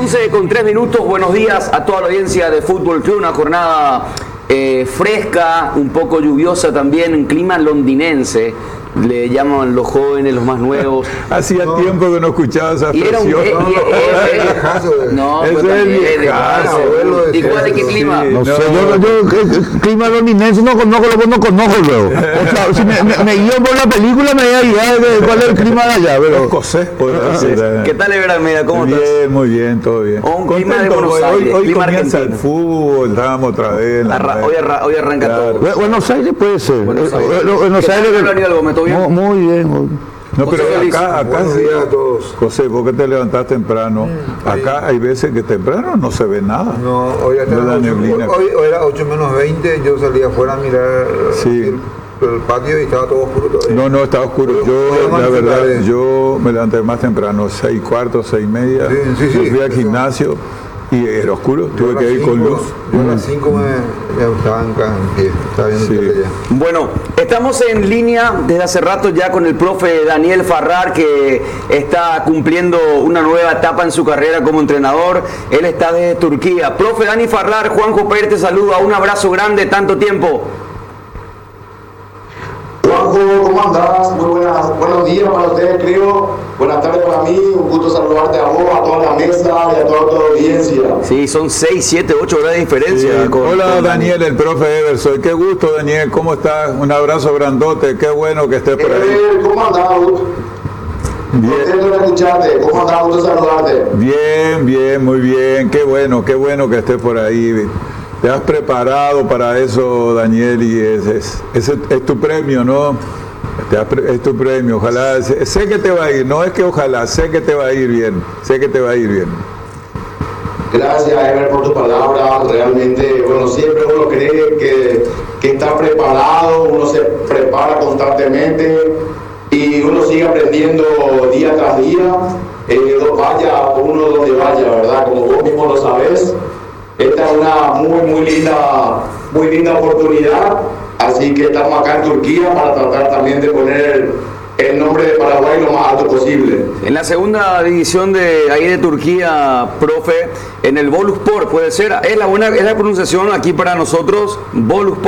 11:03. Buenos días a toda la audiencia de Fútbol Club. Una jornada fresca, un poco lluviosa también, en clima londinense. Le llaman los jóvenes, los más nuevos. Hacía tiempo que no escuchaba esa expresión. No, ese es el viejazo. ¿Y cuál es qué clima? No sé, yo clima londinense no conozco luego. O sea, si me guío por la película me da idea de cuál es el clima de allá. Pero escocés, podría ser. ¿Qué tal, Ever Almeida? ¿Cómo estás? Bien, muy bien, todo bien. Un clima de Buenos Aires, hoy clima comienza argentino. el fútbol, estábamos otra vez. Hoy arranca todo. Buenos Aires puede ser. Buenos Aires. Buenos ¿Qué tal, Aires. Daniel Gómez? ¿Todo bien? Muy bien. No, pero José Luis. acá Buenos sí, días a todos. José, ¿por qué te levantás temprano? Acá hay veces que temprano no se ve nada. No, hoy era 8 menos 20, yo salí afuera a mirar Sí. el patio y estaba todo oscuro todavía. No, estaba oscuro. Yo, la verdad, yo me levanté más temprano, 6:15, 6:30. Sí, Yo fui al eso. gimnasio y era oscuro, tuve que ir con luz. Yo a las 5 me estaba en pie, estaba viendo Sí. tele ya. Bueno, estamos en línea desde hace rato ya con el profe Daniel Farrar, que está cumpliendo una nueva etapa en su carrera como entrenador. Él está desde Turquía. Profe Dani Farrar, Juanjo Pérez te saluda. Un abrazo grande, tanto tiempo. Juanjo, ¿cómo andás? Muy buenos días para ustedes, creo. Buenas tardes para mí. Un gusto saludarte a vos, a toda la mesa y a toda la audiencia. Sí, son 6, 7, 8 horas de diferencia. Sí. Hola Daniel, el profe Everson. Qué gusto, Daniel. ¿Cómo estás? Un abrazo grandote. Qué bueno que estés por ahí. ¿Cómo andás? Contento de escucharte. ¿Cómo andás? Gusto saludarte. Bien, muy bien. Qué bueno que estés por ahí. Te has preparado para eso, Daniel, y ese es tu premio, ¿no? Es tu premio. Ojalá, sé que te va a ir, no es que ojalá, sé que te va a ir bien, Gracias, Ever, por tu palabra. Realmente, bueno, siempre uno cree que está preparado, uno se prepara constantemente y uno sigue aprendiendo día tras día. Vaya uno donde vaya, ¿verdad? Como vos mismo lo sabés. Esta es una muy linda oportunidad, así que estamos acá en Turquía para tratar también de poner el nombre de Paraguay lo más alto posible. En la segunda división de ahí de Turquía, profe, en el Boluspor, puede ser, es la pronunciación aquí para nosotros, Boluspor.